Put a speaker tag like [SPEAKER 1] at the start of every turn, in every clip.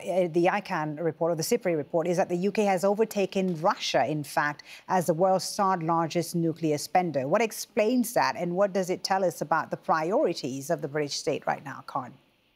[SPEAKER 1] the ICANN report, or the SIPRI report, is that the UK has overtaken Russia, in fact, as the world's third largest nuclear spender. What explains that, and what does it tell us about the priorities of the British state right now, Karn?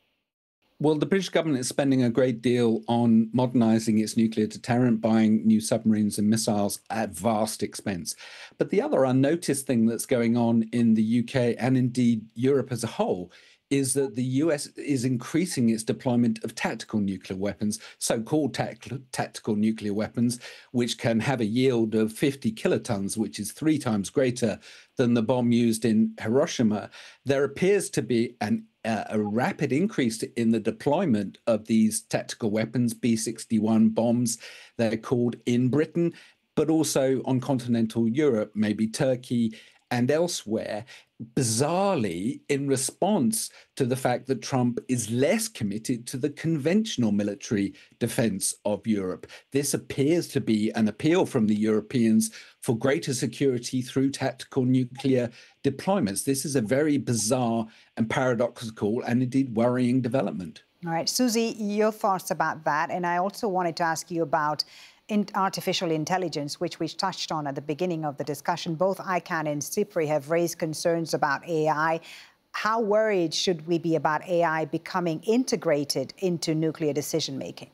[SPEAKER 2] Well, the British government is spending a great deal on modernising its nuclear deterrent, buying new submarines and missiles at vast expense. But the other unnoticed thing that's going on in the UK and indeed Europe as a whole is that the US is increasing its deployment of tactical nuclear weapons, so-called tactical nuclear weapons, which can have a yield of 50 kilotons, which is 3 times greater than the bomb used in Hiroshima. There appears to be a rapid increase in the deployment of these tactical weapons, B-61 bombs, they're called, in Britain, but also on continental Europe, maybe Turkey and elsewhere, bizarrely in response to the fact that Trump is less committed to the conventional military defense of Europe. This appears to be an appeal from the Europeans for greater security through tactical nuclear deployments. This is a very bizarre and paradoxical and indeed worrying development.
[SPEAKER 1] All right, Susie, your thoughts about that. And I also wanted to ask you about artificial intelligence, which we touched on at the beginning of the discussion. Both ICANN and SIPRI have raised concerns about AI. How worried should we be about AI becoming integrated into nuclear decision-making?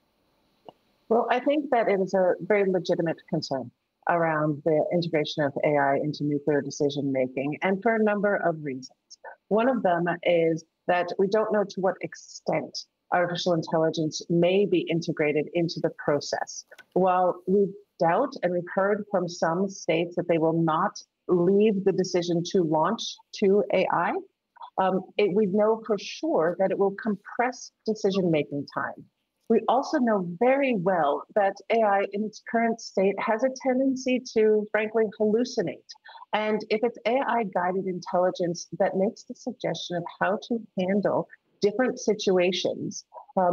[SPEAKER 3] Well, I think that it is a very legitimate concern around the integration of AI into nuclear decision-making, and for a number of reasons. One of them is that we don't know to what extent artificial intelligence may be integrated into the process. While we doubt, and we've heard from some states that they will not leave the decision to launch to AI, we know for sure that it will compress decision-making time. We also know very well that AI in its current state has a tendency to, frankly, hallucinate. And if it's AI-guided intelligence that makes the suggestion of how to handle different situations,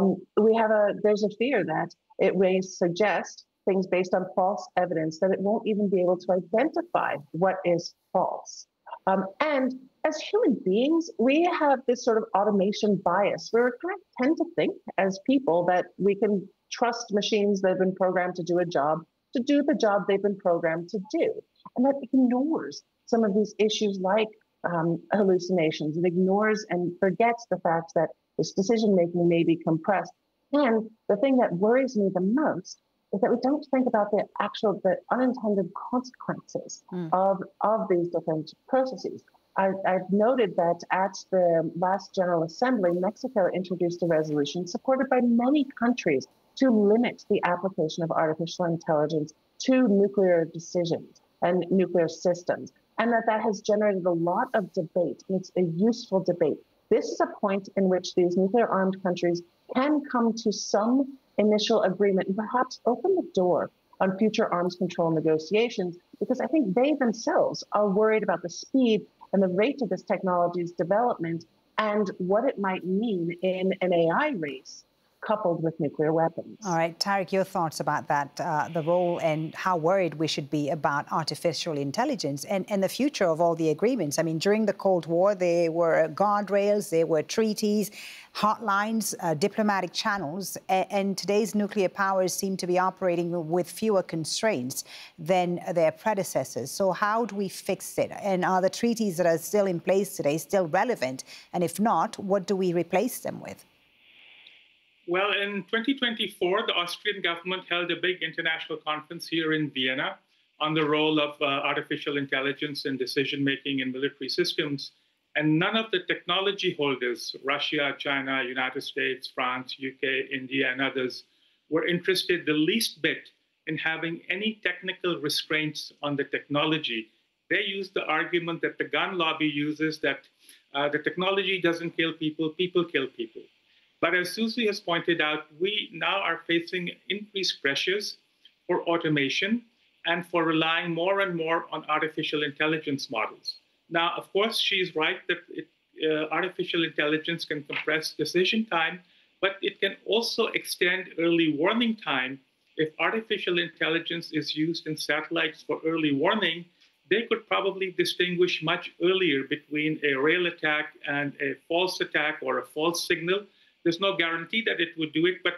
[SPEAKER 3] there's a fear that it may suggest things based on false evidence that it won't even be able to identify what is false. And as human beings, we have this sort of automation bias where we kind of tend to think as people that we can trust machines that have been programmed to do the job they've been programmed to do. And that ignores some of these issues like hallucinations. It ignores and forgets the fact that this decision-making may be compressed. And the thing that worries me the most is that we don't think about the unintended consequences of these different processes. I've noted that at the last General Assembly, Mexico introduced a resolution supported by many countries to limit the application of artificial intelligence to nuclear decisions and nuclear systems, and that has generated a lot of debate. It's a useful debate. This is a point in which these nuclear-armed countries can come to some initial agreement and perhaps open the door on future arms control negotiations, because I think they themselves are worried about the speed and the rate of this technology's development and what it might mean in an AI race coupled with nuclear weapons.
[SPEAKER 1] All right, Tariq, your thoughts about that, the role and how worried we should be about artificial intelligence and the future of all the agreements. I mean, during the Cold War, there were guardrails, there were treaties, hotlines, diplomatic channels, and today's nuclear powers seem to be operating with fewer constraints than their predecessors. So how do we fix it? And are the treaties that are still in place today still relevant? And if not, what do we replace them with?
[SPEAKER 4] Well, in 2024, the Austrian government held a big international conference here in Vienna on the role of artificial intelligence in decision-making in military systems. And none of the technology holders, Russia, China, United States, France, UK, India, and others, were interested the least bit in having any technical restraints on the technology. They used the argument that the gun lobby uses, that the technology doesn't kill people, people kill people. But as Susie has pointed out, we now are facing increased pressures for automation and for relying more and more on artificial intelligence models. Now, of course, she's right that artificial intelligence can compress decision time, but it can also extend early warning time. If artificial intelligence is used in satellites for early warning, they could probably distinguish much earlier between a real attack and a false attack or a false signal. There's no guarantee that it would do it, but